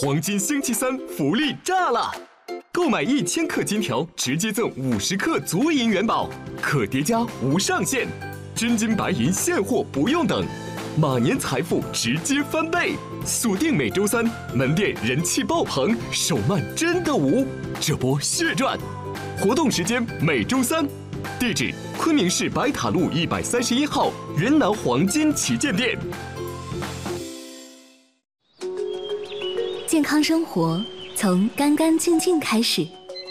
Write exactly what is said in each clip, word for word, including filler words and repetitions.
黄金星期三福利炸了！购买一千克金条，直接赠五十克足银元宝，可叠加无上限，真金白银现货不用等，马年财富直接翻倍！锁定每周三，门店人气爆棚，手慢真的无，这波血赚！活动时间每周三，地址昆明市白塔路一百三十一号云南黄金旗舰店。 健康生活从干干净净开始。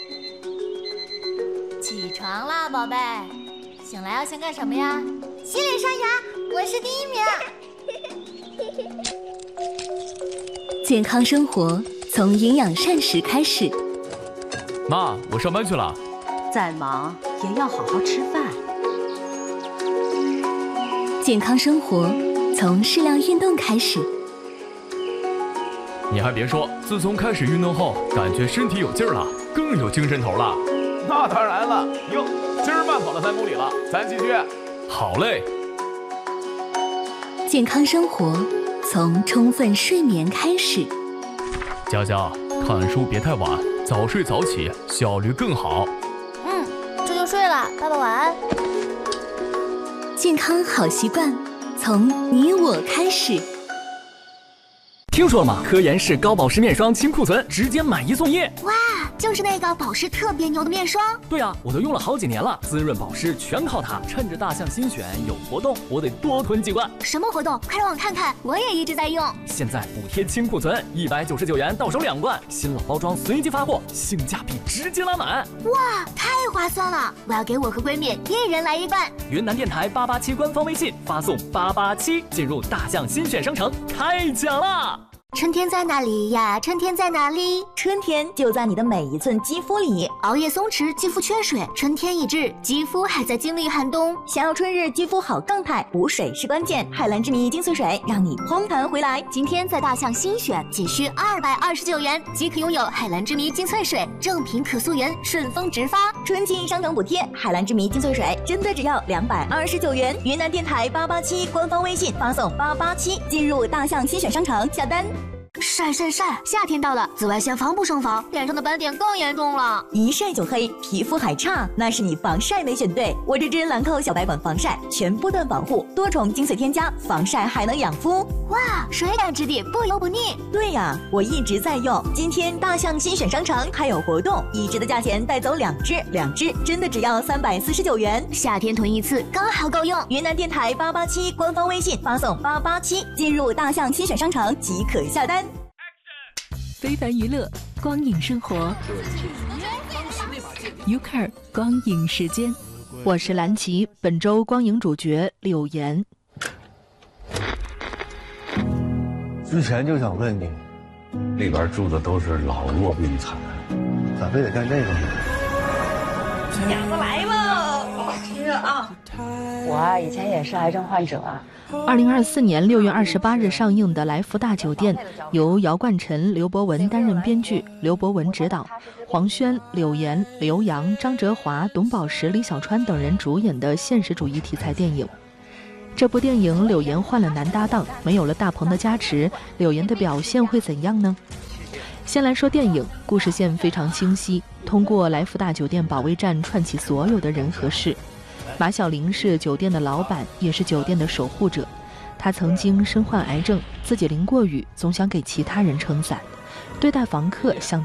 起床啦，宝贝！醒来要先干什么呀？洗脸刷牙，我是第一名。 健康生活从营养膳食开始。 妈，我上班去了。 再忙也要好好吃饭。 健康生活从适量运动开始。 你还别说，自从开始运动后，感觉身体有劲儿了，更有精神头了。 那当然了，哟，今儿慢跑了三公里了，咱继续。 好嘞。 健康生活从充分睡眠开始。 佳佳，看书别太晚，早睡早起，效率更好。 嗯，这就睡了，爸爸晚安。 健康好习惯从你我开始。 听说了吗？科颜氏高保湿面霜清库存，直接买一送一。 哇，就是那个保湿特别牛的面霜。 对啊，我都用了好几年了，滋润保湿全靠它。趁着大象新选有活动，我得多囤几罐。 什么活动？快让我看看，我也一直在用。 现在补贴清库存，一百九十九元到手两罐，新老包装随机发货，性价比直接拉满。 哇，太划算了！我要给我和闺蜜一人来一罐。 云南电台八八七官方微信发送八八七，进入大象新选商城开奖啦！ 春天在哪里呀？春天在哪里？ 春天就在你的每一寸肌肤里。 熬夜松弛，肌肤缺水，春天已至，肌肤还在经历寒冬。 想要春日肌肤好状态，补水是关键。海蓝之谜精粹水让你嘭弹回来。 今天在大象新选，仅需二百二十九元即可拥有海蓝之谜精粹水，正品可溯源，顺丰直发。 春季商城补贴，海蓝之谜精粹水真的只要两百二十九元。云南电台八八七官方微信发送八八七，进入大象新选商城下单。 晒晒晒！夏天到了，紫外线防不胜防，脸上的斑点更严重了。 一晒就黑，皮肤还差，那是你防晒没选对。我这支兰蔻小白管防晒，全波段防护，多重精粹添加，防晒还能养肤。 哇，水感质地，不油不腻。 对呀，我一直在用。今天大象新选商城还有活动，一支的价钱带走两支，两支真的只要三百四十九元。 夏天囤一次刚好够用。 云南电台八八七官方微信发送八八七，进入大象新选商城即可下单。 非凡娱乐，光影生活 ，Ucar 光影时间，我是蓝琪，本周光影主角柳岩。 之前就想问你， 那边住的都是老弱病残， 咋非得干这个呢？ 俩子来喽！吃啊！ 我啊，以前也是癌症患者啊。 二零二四年六月二十八日上映的《来福大酒店》，由姚冠辰、刘伯文担任编剧，刘伯文执导，黄轩、柳岩、刘洋、张哲华、董宝石、李小川等人主演的现实主义题材电影。这部电影柳岩换了男搭档，没有了大鹏的加持，柳岩的表现会怎样呢？先来说电影，故事线非常清晰，通过来福大酒店保卫战串起所有的人和事。马小玲是酒店的老板，也是酒店的守护者。她曾经身患癌症，自己淋过雨，总想给其他人撑伞，对待房客像